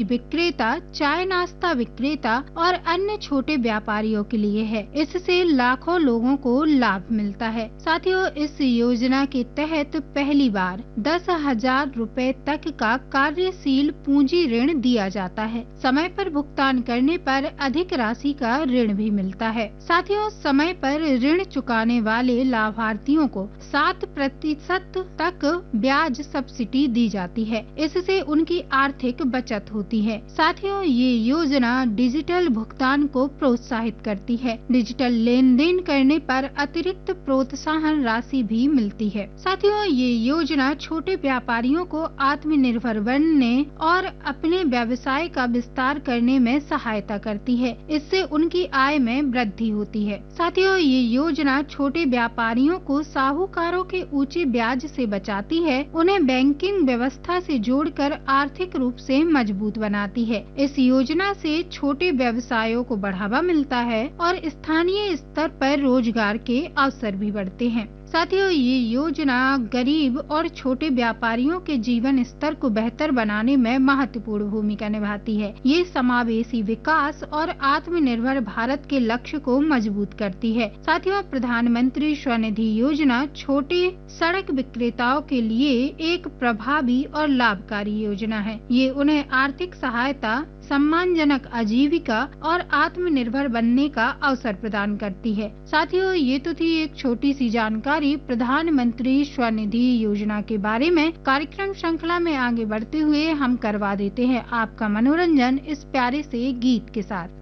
विक्रेता, चाय नाश्ता विक्रेता और अन्य छोटे व्यापारियों के लिए है। इससे लाखों लोगों को लाभ मिलता है। साथियों, इस योजना के तहत पहली बार 10,000 रुपए तक का कार्यशील पूंजी ऋण दिया जाता है। समय पर भुगतान करने पर अधिक राशि का ऋण भी मिलता है। साथियों, समय पर ऋण चुकाने वाले लाभार्थियों को 7% तक ब्याज सब्सिडी दी जाती है। इससे उनकी आर्थिक बचत होती है। साथियों, ये योजना डिजिटल भुगतान को प्रोत्साहित करती है। डिजिटल लेन देन करने पर अतिरिक्त प्रोत्साहन राशि भी मिलती है। साथियों, ये योजना छोटे व्यापारियों को आत्मनिर्भर बनने और अपने व्यवसाय का विस्तार करने में सहायता करती है। इससे उनकी आय में वृद्धि होती है। साथियों, ये योजना छोटे व्यापारियों को साहूकारों के ऊंचे ब्याज से बचाती है, उन्हें बैंकिंग व्यवस्था से जोड़कर आर्थिक रूप से मजबूत बनाती है। इस योजना से छोटे व्यवसायों को बढ़ावा मिलता है और स्थानीय स्तर पर रोजगार के अवसर भी बढ़ते हैं। साथियों, ये योजना गरीब और छोटे व्यापारियों के जीवन स्तर को बेहतर बनाने में महत्वपूर्ण भूमिका निभाती है। ये समावेशी विकास और आत्मनिर्भर भारत के लक्ष्य को मजबूत करती है। साथियों, प्रधानमंत्री स्वनिधि योजना छोटे सड़क विक्रेताओं के लिए एक प्रभावी और लाभकारी योजना है। ये उन्हें आर्थिक सहायता, सम्मानजनक आजीविका और आत्मनिर्भर बनने का अवसर प्रदान करती है। साथियों, ये तो थी एक छोटी सी जानकारी प्रधानमंत्री स्वनिधि योजना के बारे में। कार्यक्रम श्रृंखला में आगे बढ़ते हुए हम करवा देते हैं आपका मनोरंजन इस प्यारे से गीत के साथ।